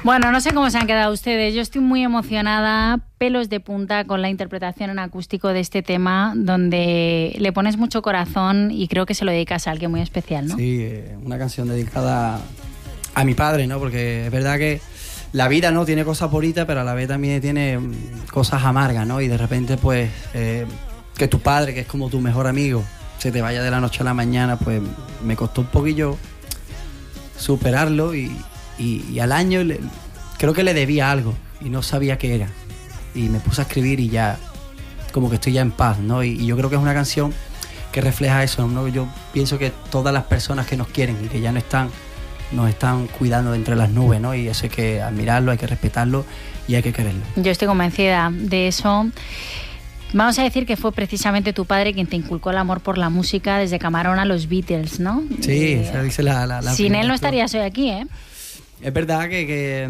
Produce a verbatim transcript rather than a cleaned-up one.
Bueno, no sé cómo se han quedado ustedes. Yo estoy muy emocionada, pelos de punta con la interpretación en acústico de este tema, donde le pones mucho corazón y creo que se lo dedicas a alguien muy especial, ¿no? Sí, una canción dedicada a mi padre, ¿no? Porque es verdad que la vida, ¿no?, tiene cosas bonitas, pero a la vez también tiene cosas amargas, ¿no? Y de repente, pues, eh, que tu padre, que es como tu mejor amigo, se te vaya de la noche a la mañana, pues me costó un poquillo superarlo y, y, y al año le, creo que le debía algo y no sabía qué era. Y me puse a escribir y ya, como que estoy ya en paz, ¿no? Y, y yo creo que es una canción que refleja eso, ¿no? Yo pienso que todas las personas que nos quieren y que ya no están, nos están cuidando de entre las nubes, ¿no? Y eso hay que admirarlo, hay que respetarlo y hay que quererlo. Yo estoy convencida de eso. Vamos a decir que fue precisamente tu padre quien te inculcó el amor por la música desde Camarón a los Beatles, ¿no? Sí, eh, esa dice la, la, la sin él no historia. estarías hoy aquí, ¿eh? Es verdad que, que